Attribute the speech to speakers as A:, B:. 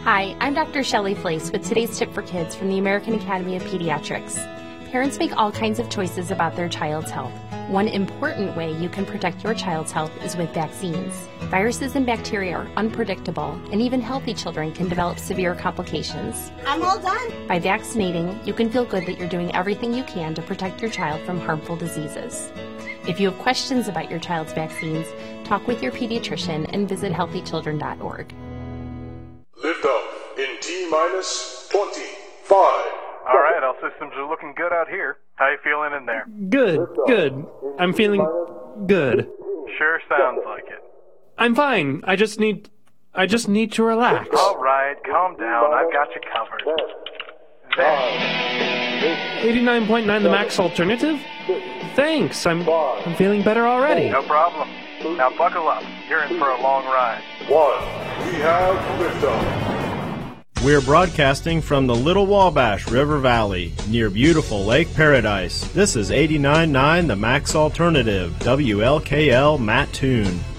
A: Hi, I'm Dr. Shelley Flace with today's tip for kids from the American Academy of Pediatrics. Parents make all kinds of choices about their child's health. One important way you can protect your child's health is with vaccines. Viruses and bacteria are unpredictable, and even healthy children can develop severe complications.
B: I'm all done.
A: By vaccinating, you can feel good that you're doing everything you can to protect your child from harmful diseases. If you have questions about your child's vaccines, talk with your pediatrician and visit healthychildren.org.
C: Lift off in T-minus 25.
D: All right, all systems are looking good out here. How you feeling in there?
E: Good. I'm feeling good.
D: Sure sounds like it.
E: I'm fine. I just need to relax.
D: All right, calm down. I've got you covered. There.
E: 89.9 the max alternative? Thanks. I'm feeling better already.
D: No problem. Now buckle up. You're in for a long ride.
C: 1. We have liftoff.
F: We're broadcasting from the Little Wabash River Valley, near beautiful Lake Paradise. This is 89.9 The Max Alternative, WLKL Mattoon.